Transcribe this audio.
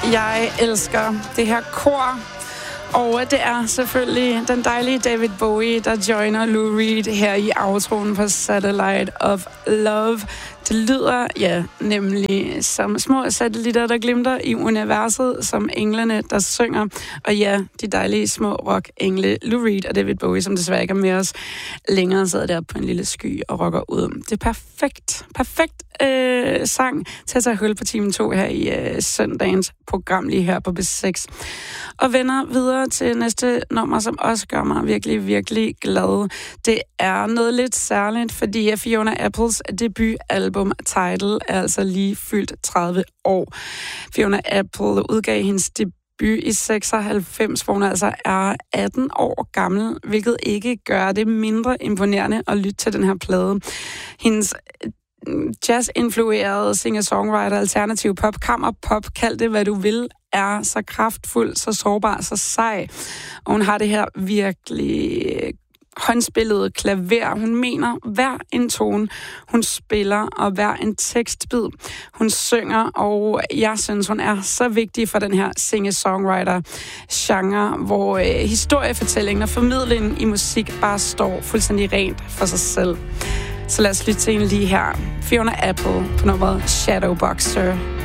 Jeg elsker det her kor. Og det er selvfølgelig den dejlige David Bowie, der joiner Lou Reed her i outroen på Satellite of Love. Det lyder, ja, nemlig som små satellitter, der glimter i universet, som englene, der synger. Og ja, de dejlige små rock-engle Lou Reed og David Bowie, som desværre ikke er med os længere, sidder der på en lille sky og rocker ud. Det er perfekt sang til at tage hul på time 2 her i søndagens program lige her på B6. Og vender videre til næste nummer, som også gør mig virkelig, virkelig glad. Det er noget lidt særligt, fordi Fiona Apples debutalbum Tidal er altså lige fyldt 30 år. Fiona Apple udgav hendes debut i 96, hvor hun altså er 18 år gammel, hvilket ikke gør det mindre imponerende at lytte til den her plade. Hendes jazz-influerede singer-songwriter, alternativ pop, kammerpop, kald det hvad du vil, er så kraftfuld, så sårbar, så sej. Og hun har det her virkelig håndspillede klaver. Hun mener hver en tone, hun spiller, og hver en tekstbid, hun synger, og jeg synes, hun er så vigtig for den her singer-songwriter-genre, hvor historiefortællingen og formidlingen i musik bare står fuldstændig rent for sig selv. Så lad os lytte til en lige her. Fiona Apple på nummeret Shadowboxer.